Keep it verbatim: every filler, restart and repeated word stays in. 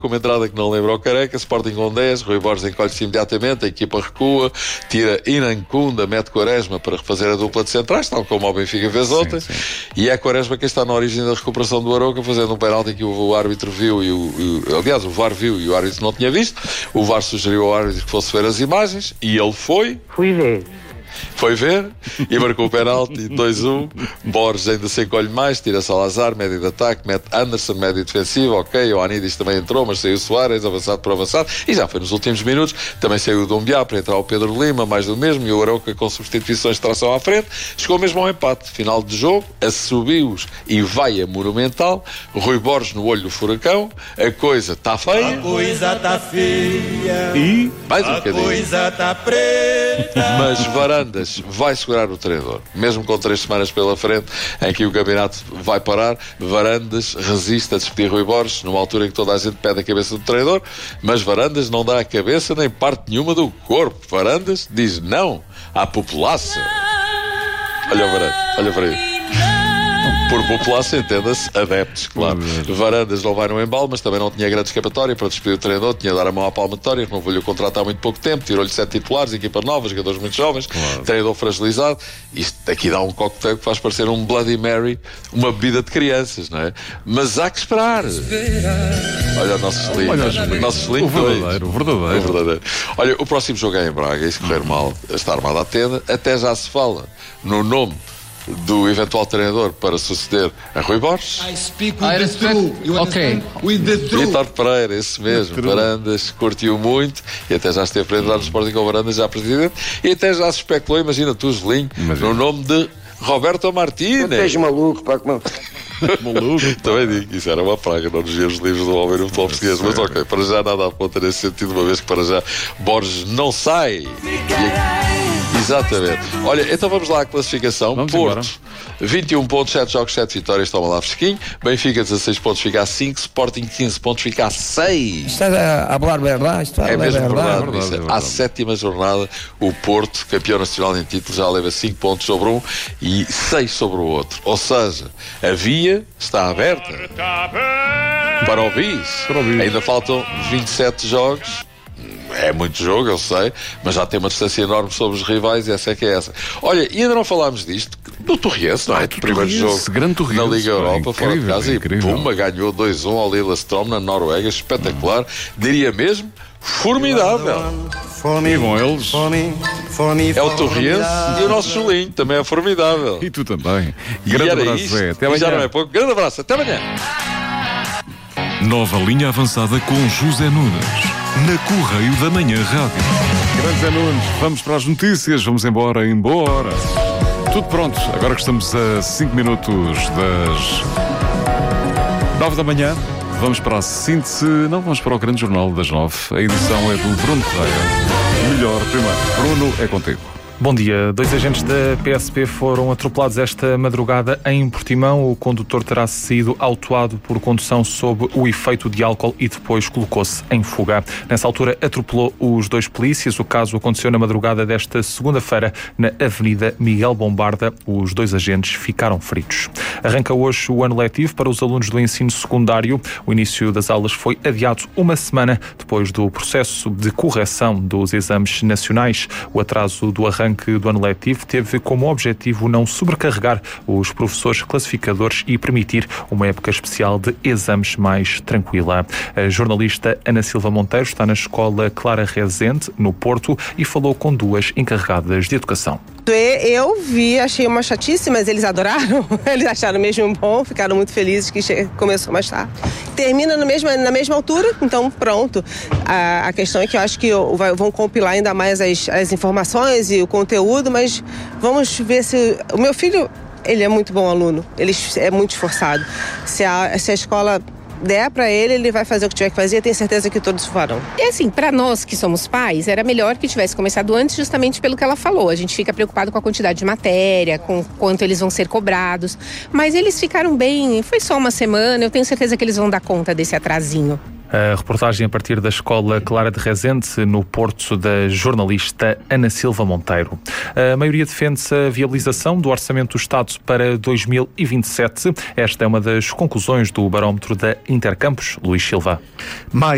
com uma entrada que não lembra o Careca. Sporting com dez, Rui Borges encolhe-se imediatamente, a equipa recua, tira Inancunda, mete Quaresma para refazer a dupla de centrais, tal como o Benfica fez ontem, sim, sim. E é Quaresma quem está na origem da recuperação do Arouca, fazendo um penalti que o, o árbitro viu, e o, e, aliás, o V A R viu e o árbitro não tinha visto. O V A R sugeriu ao árbitro que fosse ver as imagens, e ele foi. Fui ver. Foi ver e marcou o penalti, dois a um. Borges ainda se encolhe mais, tira Salazar, médio de ataque, mete Anderson, médio defensivo, ok, o Anidis também entrou, mas saiu Soares, avançado por avançado, e já foi nos últimos minutos. Também saiu o Dombiá para entrar o Pedro Lima, mais do mesmo, e o Arouca com substituições de tração à frente. Chegou mesmo ao empate, final de jogo, assobios e vai a Monumental. Rui Borges no olho do furacão, a coisa está feia, a coisa está feia e mais um a bocadinho, coisa está preta, mas Varandas vai segurar o treinador, mesmo com três semanas pela frente em que o campeonato vai parar. Varandas resiste a despedir Rui Borges numa altura em que toda a gente pede a cabeça do treinador, mas Varandas não dá a cabeça nem parte nenhuma do corpo. Varandas diz não à população. Olha o Varandas, olha para aí. Por população entenda-se adeptos, claro. Varandas não vai no embalo, mas também não tinha grande escapatória para despedir o treinador, tinha de dar a mão à palmatória, renovou-lhe o contrato há muito pouco tempo, tirou-lhe sete titulares, equipa nova, jogadores muito jovens, claro. Treinador fragilizado. Isto aqui dá um coquetel que faz parecer um Bloody Mary, uma bebida de crianças, não é? Mas há que esperar. Olha o nosso Selinho. O nosso Selinho, o verdadeiro, o verdadeiro. O verdadeiro. Olha, o próximo jogo é em Braga, e se correr mal, está armada a tenda. Até já se fala no nome do eventual treinador para suceder a Rui Borges. Ah, era ok. Vítor Pereira, esse mesmo. Varandas curtiu muito e até já esteve para entrar no Sporting com Varandas já presidente, e até já se especulou, imagina tu, Gelinho, no nome de Roberto Martínez. Tu és maluco, pá, como... maluco. Também digo, isso era uma praga, não nos os livros do homem no futebol português, mas ok, para já nada aponta nesse sentido, uma vez que para já Borges não sai. E... Exatamente. Olha, então vamos lá à classificação. Vamos Porto, embora. vinte e um pontos, sete jogos, sete vitórias, toma lá fresquinho. Benfica, dezasseis pontos, fica a cinco. Sporting, quinze pontos, fica a seis. Estás a falar verdade? Estás É a mesmo verdade. verdade, verdade, verdade, é verdade. À sétima jornada, o Porto, campeão nacional em título, já leva cinco pontos sobre um e seis sobre o outro. Ou seja, a via está aberta para o bis. Ainda faltam vinte e sete jogos. É muito jogo, eu sei, mas já tem uma distância enorme sobre os rivais, e essa é que é essa. Olha, e ainda não falámos disto, do Torriense, não é? Ah, do primeiro Torriense, jogo grande Torriense, na Liga Europa, incrível, fora de casa, incrível. E Puma ganhou dois a um ao Lillestrøm na Noruega, espetacular, diria mesmo, formidável. E bom, eles... É o Torriense e o nosso Julinho, também é formidável. E tu também. E Grande era abraço, isto, Zé. Até e já amanhã. não é pouco. Grande abraço, até amanhã. Nova linha avançada com José Nunes, na Correio da Manhã Rádio. Grande Zé Nunes, vamos para as notícias, vamos embora, embora. Tudo pronto, agora que estamos a cinco minutos das nove da manhã, vamos para a síntese, não, vamos para o grande jornal das nove. A edição é do Bruno Ferreira. Melhor, primeiro, Bruno, é contigo. Bom dia. Dois agentes da P S P foram atropelados esta madrugada em Portimão. O condutor terá sido autuado por condução sob o efeito de álcool e depois colocou-se em fuga. Nessa altura atropelou os dois polícias. O caso aconteceu na madrugada desta segunda-feira na Avenida Miguel Bombarda. Os dois agentes ficaram feridos. Arranca hoje o ano letivo para os alunos do ensino secundário. O início das aulas foi adiado uma semana depois do processo de correção dos exames nacionais. O atraso do arranque do ano letivo teve como objetivo não sobrecarregar os professores classificadores e permitir uma época especial de exames mais tranquila. A jornalista Ana Silva Monteiro está na escola Clara Rezende, no Porto, e falou com duas encarregadas de educação. Eu vi, achei uma chatice, mas eles adoraram, eles acharam mesmo bom, ficaram muito felizes que começou mais tarde. Termina na mesma, na mesma altura, então pronto. A, a questão é que eu acho que eu, vai, vão compilar ainda mais as, as informações e o conteúdo, mas vamos ver se... O meu filho, ele é muito bom aluno, ele é muito esforçado. Se a, se a escola... der para ele, ele vai fazer o que tiver que fazer, eu tenho certeza que todos farão. E assim, para nós que somos pais, era melhor que tivesse começado antes, justamente pelo que ela falou. A gente fica preocupado com a quantidade de matéria, com quanto eles vão ser cobrados, mas eles ficaram bem, foi só uma semana, eu tenho certeza que eles vão dar conta desse atrasinho. A reportagem a partir da escola Clara de Rezende, no Porto, da jornalista Ana Silva Monteiro. A maioria defende-se a viabilização do Orçamento do Estado para dois mil e vinte e sete. Esta é uma das conclusões do barómetro da Intercampos. Luís Silva. Mais